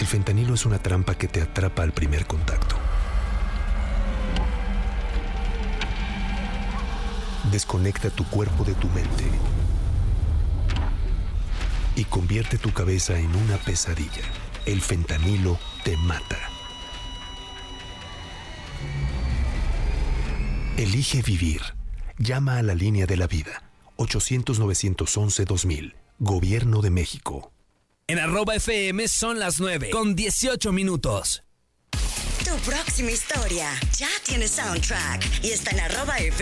El fentanilo es una trampa que te atrapa al primer contacto. Desconecta tu cuerpo de tu mente y convierte tu cabeza en una pesadilla. El fentanilo te mata. Elige vivir. Llama a la línea de la vida. 800-911-2000. Gobierno de México. En @FM son las 9:18. Tu próxima historia ya tiene soundtrack y está en @FM.